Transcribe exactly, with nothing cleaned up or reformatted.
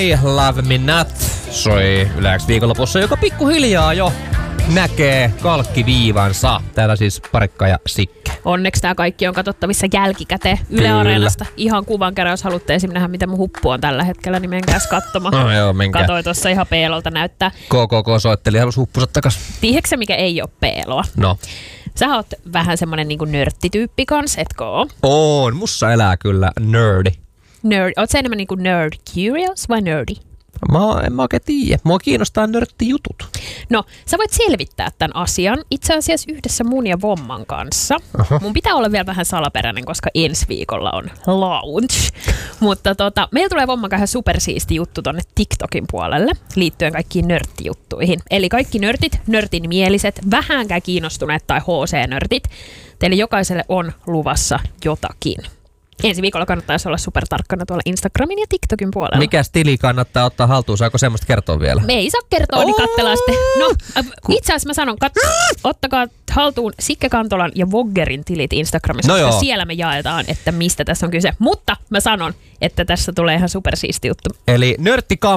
Love Me Not soi Yle X viikonlopussa, joka pikkuhiljaa jo näkee kalkkiviivansa. Täällä siis Parikka ja Sikke. Onneksi tää kaikki on katsottavissa jälkikäteen Yle Areenasta. Ihan kuvan kerran, jos haluatte esim. Nähdä, mitä mun huppu on tällä hetkellä, niin menkääs katsomaan. No joo, menkää. Katoi tuossa ihan peelolta näyttää. K K K soitteli, halus huppunsa takas. Tiedätkö mikä ei oo peeloa? No. Sä oot vähän semmonen niinku nörttityyppi kans, etkö oo? On, mussa elää kyllä nerdi. Nerd. Oot sä enemmän niinku nerd curious vai nerdy? Mä en mä oikein tiedä. Mua kiinnostaa nörttijutut. No, sä voit selvittää tämän asian itse asiassa yhdessä mun ja Vomman kanssa. Aha. Mun pitää olla vielä vähän salaperäinen, koska ensi viikolla on launch. Mutta tota, meillä tulee Vomman kanssa supersiisti juttu tonne TikTokin puolelle liittyen kaikkiin nörttijuttuihin. Eli kaikki nörtit, nörtin mieliset, vähänkään kiinnostuneet tai H C-nörtit. Teille jokaiselle on luvassa jotakin. Ensi viikolla kannattaisi olla supertarkkana tuolla Instagramin ja TikTokin puolella. Mikä stili kannattaa ottaa haltuun? Saako semmoista kertoa vielä? Me ei saa kertoa, niin katsellaan sitten. No, itse asiassa mä sanon, kat- ottakaa haltuun Sikke Kantolan ja Voggerin tilit Instagramissa, No koska joo. siellä me jaetaan, että mistä tässä on kyse. Mutta mä sanon, että tässä tulee ihan supersiisti juttu. Eli nörtti